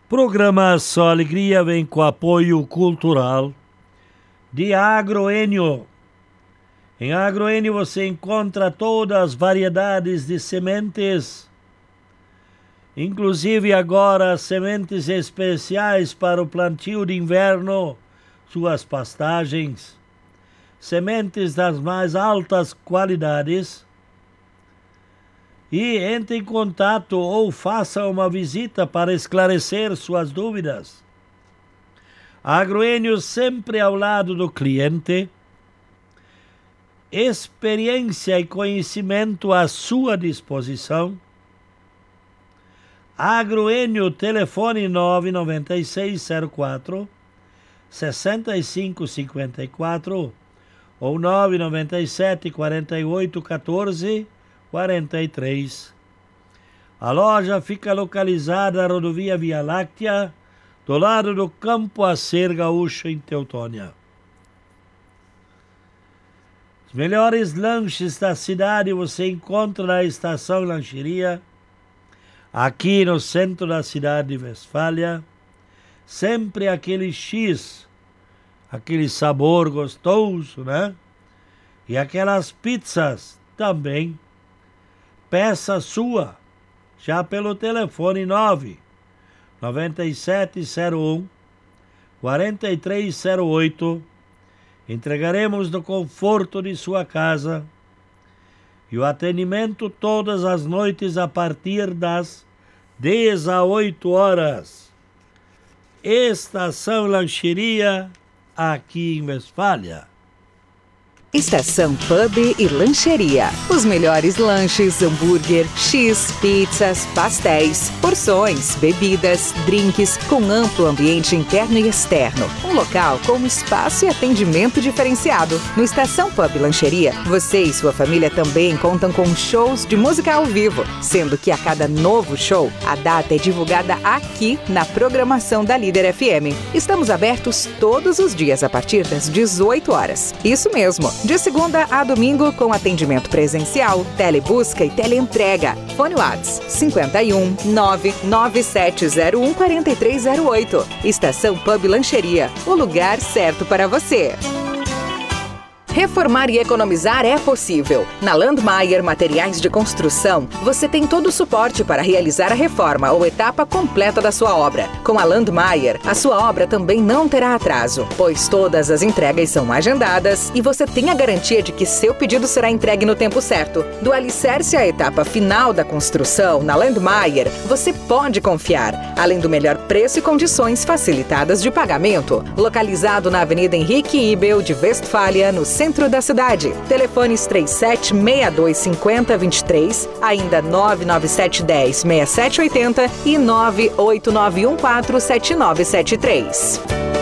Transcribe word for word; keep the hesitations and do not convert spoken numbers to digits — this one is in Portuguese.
Programa Só Alegria vem com apoio cultural de Agroênio. Em Agroênio você encontra todas as variedades de sementes, inclusive agora sementes especiais para o plantio de inverno, suas pastagens, sementes das mais altas qualidades. E entre em contato ou faça uma visita para esclarecer suas dúvidas. Agroênio sempre ao lado do cliente. Experiência e conhecimento à sua disposição. Agroênio, telefone nove nove seis zero quatro seis cinco cinco quatro ou nove nove sete quatro oito um quatro quarenta e três. A loja fica localizada na rodovia Via Láctea, do lado do Campo a Ser Gaúcho, em Teutônia. Os melhores lanches da cidade você encontra na Estação Lancheria, aqui no centro da cidade de Westfália. Sempre aquele X, aquele sabor gostoso, né? E aquelas pizzas também. Peça sua, já pelo telefone nove nove sete zero um quatro três zero oito. Entregaremos no conforto de sua casa. E o atendimento todas as noites a partir das dezoito horas. Estação Lancheria, aqui em Westfália. Estação Pub e Lancheria. Os melhores lanches, hambúrguer, X, pizzas, pastéis, porções, bebidas, drinks, com amplo ambiente interno e externo. Um local com espaço e atendimento diferenciado. No Estação Pub e Lancheria, você e sua família também contam com shows de música ao vivo, sendo que a cada novo show, a data é divulgada aqui na programação da Líder F M. Estamos abertos todos os dias a partir das dezoito horas. Isso mesmo. De segunda a domingo, com atendimento presencial, telebusca e teleentrega. Fone WhatsApp cinco um nove nove sete zero um quatro três zero oito. Estação Pub Lancheria, o lugar certo para você. Reformar e economizar é possível. Na Landmaier Materiais de Construção, você tem todo o suporte para realizar a reforma ou etapa completa da sua obra. Com a Landmaier, a sua obra também não terá atraso, pois todas as entregas são agendadas e você tem a garantia de que seu pedido será entregue no tempo certo. Do alicerce à etapa final da construção, na Landmaier, você pode confiar, além do melhor preço e condições facilitadas de pagamento. Localizado na Avenida Henrique Ibel de Westfália, no centro centro da cidade. Telefones três sete seis dois cinco zero dois três, ainda nove nove sete um zero seis sete oito zero e nove oito nove um quatro sete nove sete três.